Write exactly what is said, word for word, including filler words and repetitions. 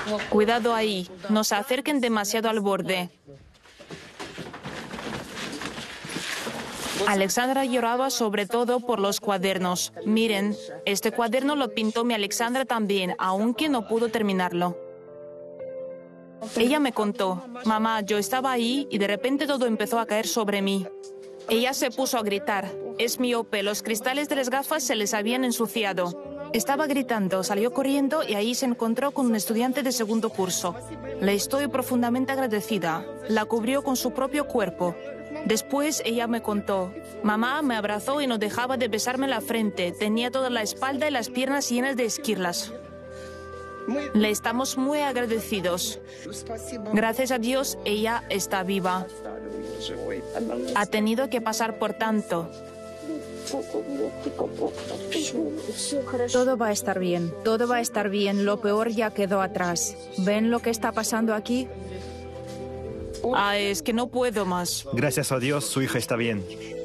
Cuidado ahí, no se acerquen demasiado al borde. Alexandra lloraba sobre todo por los cuadernos. Miren, este cuaderno lo pintó mi Alexandra también, aunque no pudo terminarlo. Ella me contó, mamá, yo estaba ahí y de repente todo empezó a caer sobre mí. Ella se puso a gritar, es miope, los cristales de las gafas se les habían ensuciado. Estaba gritando, salió corriendo y ahí se encontró con un estudiante de segundo curso. Le estoy profundamente agradecida. La cubrió con su propio cuerpo. Después ella me contó, mamá me abrazó y no dejaba de besarme la frente. Tenía toda la espalda y las piernas llenas de esquirlas. Le estamos muy agradecidos. Gracias a Dios, ella está viva. Ha tenido que pasar por tanto. Todo va a estar bien, todo va a estar bien, lo peor ya quedó atrás. ¿Ven lo que está pasando aquí? Ah, es que no puedo más. Gracias a Dios, su hija está bien.